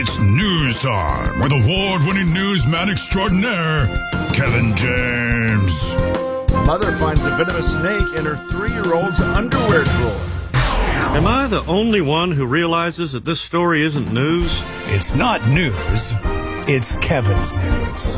It's news time with award-winning newsman extraordinaire, Kevin James. Mother finds a venomous snake in her 3-year-old's underwear drawer. Am I the only one who realizes that this story isn't news? It's not news. It's Kevin's news.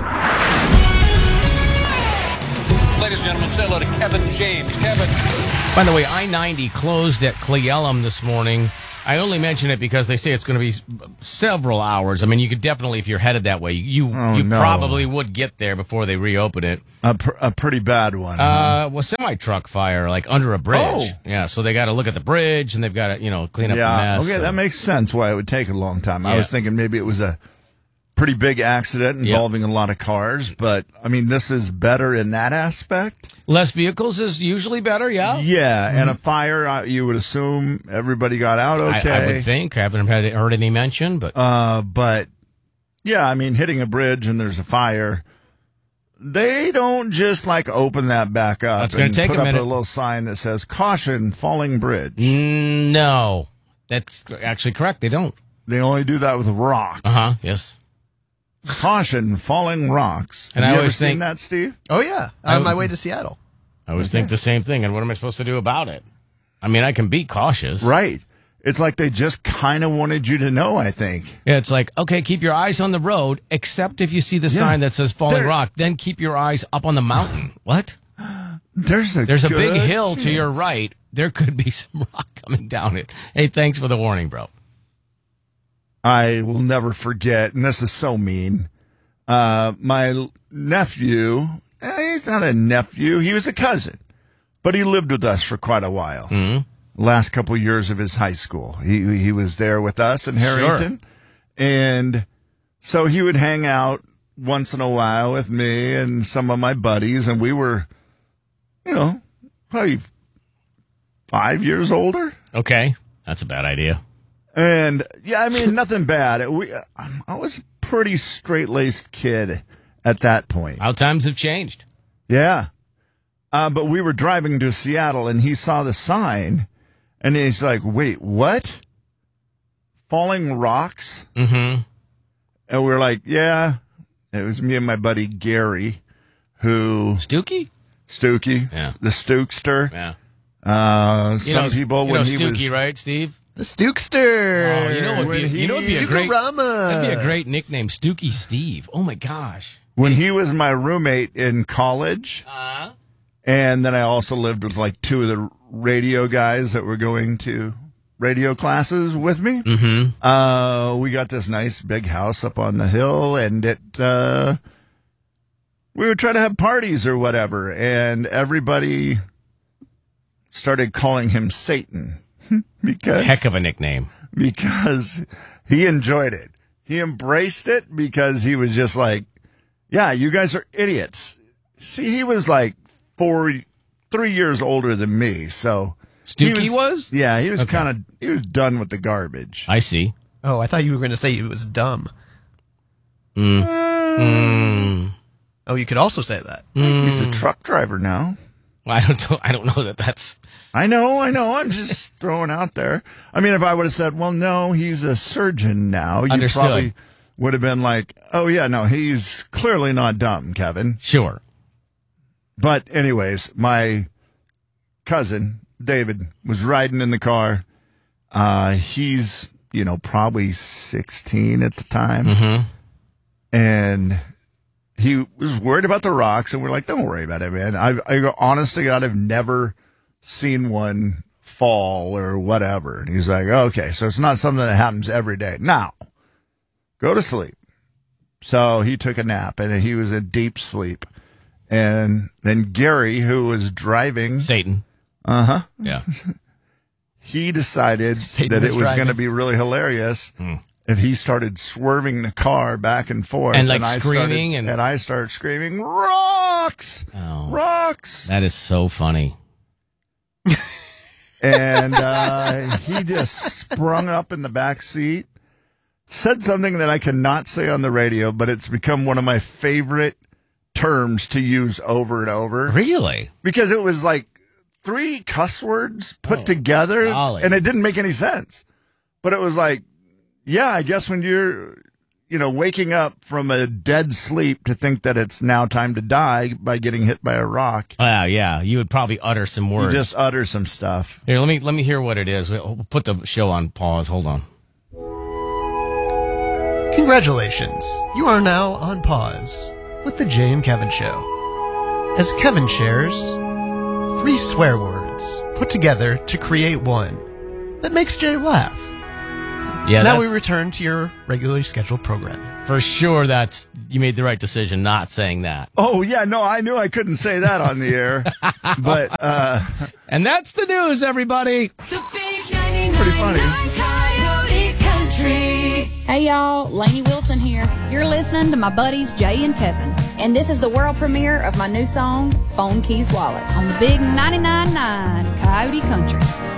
Ladies and gentlemen, say hello to Kevin James. Kevin. By the way, I-90 closed at Cle Elum this morning. I only mention it because they say it's going to be several hours. I mean, you could definitely, if you're headed that way, you probably would get there before they reopen it. A pretty bad one. Well, semi-truck fire, like under a bridge. Oh. Yeah, so they got to look at the bridge, and they've got to, clean up the mess. Okay, that makes sense why it would take a long time. I was thinking maybe it was a pretty big accident involving a lot of cars, but, I mean, this is better in that aspect. Less vehicles is usually better, yeah? Yeah, and a fire, you would assume everybody got out okay. I would think. I haven't heard any mention, but... yeah, I mean, hitting a bridge and there's a fire, they don't just, open that back up That's gonna take put a up minute. a little sign that says, "Caution, falling bridge." No, that's actually correct. They don't. They only do that with rocks. Uh-huh, yes. Caution, falling rocks. And Have I you ever always seen think- that, Steve? Oh, yeah. On my way to Seattle. I always think the same thing, and what am I supposed to do about it? I mean, I can be cautious. Right. It's like they just kind of wanted you to know, I think. Yeah, it's like, okay, keep your eyes on the road, except if you see the sign that says falling rock, then keep your eyes up on the mountain. What? There's a big hill chance. to your right. There could be some rock coming down it. Hey, thanks for the warning, bro. I will never forget, and this is so mean. My nephew, he's not a nephew, he was a cousin, but he lived with us for quite a while. Mm-hmm. Last couple of years of his high school. He was there with us in Harrington. Sure. And so he would hang out once in a while with me and some of my buddies, and we were, probably 5 years older. Okay, that's a bad idea. And, yeah, I mean, nothing bad. I was a pretty straight-laced kid at that point. How times have changed. Yeah. But we were driving to Seattle, and he saw the sign, and he's like, wait, what? Falling rocks? Mm-hmm. And we're like, yeah. It was me and my buddy Gary, who... Stookie? Yeah. The Stookster. Yeah. Some people, when he Stookie, was... right, Steve? The Stookster. Oh, it'd be a great... Stookorama. That'd be a great nickname, Stookie Steve. Oh, my gosh. When he was my roommate in college... And then I also lived with 2 of the radio guys that were going to radio classes with me. Mm-hmm. We got this nice big house up on the hill, and we would try to have parties or whatever, and everybody started calling him Satan because Heck of a nickname. Because he enjoyed it. He embraced it because he was just like, yeah, you guys are idiots. See, he was 3 years older than me, so Stookie was? Yeah, he was he was done with the garbage. I see. Oh, I thought you were going to say he was dumb. Oh, you could also say that. He's a truck driver now. I don't know that that's... I know. I'm just throwing out there. I mean, if I would have said, well, no, he's a surgeon now, you Understood. probably would have been like, oh, yeah, no, he's clearly not dumb, Kevin. Sure. But anyways, my cousin, David, was riding in the car. He's, probably 16 at the time. Mm-hmm. And he was worried about the rocks, and we're like, don't worry about it, man. I go, honest to God, I've never seen one fall or whatever. And he's like, okay, so it's not something that happens every day. Now, go to sleep. So he took a nap, and he was in deep sleep. And then Gary, who was driving... Satan. Uh-huh. Yeah. He decided Satan that was it was driving. going to be really hilarious if he started swerving the car back and forth. And, screaming. and... And I started screaming, rocks! Oh. Rocks! That is so funny. And he just sprung up in the back seat, said something that I cannot say on the radio, but it's become one of my favorite terms to use over and over. Really? Because it was 3 cuss words put together, golly. and it didn't make any sense. But it was Yeah, I guess when you're, waking up from a dead sleep to think that it's now time to die by getting hit by a rock. Yeah, you would probably utter some words. You just utter some stuff. Here, let me hear what it is. We'll put the show on pause. Hold on. Congratulations. You are now on pause with the Jay and Kevin Show. As Kevin shares 3 swear words put together to create one that makes Jay laugh. Yeah. Now we return to your regularly scheduled programming. For sure, you made the right decision not saying that. Oh, yeah, no, I knew I couldn't say that on the air. But, and that's the news, everybody. The big 99.9 pretty funny. Coyote Country. Hey y'all, Lainey Wilson here. You're listening to my buddies Jay and Kevin. And this is the world premiere of my new song, Phone Keys Wallet, on the big 99.9 Coyote Country.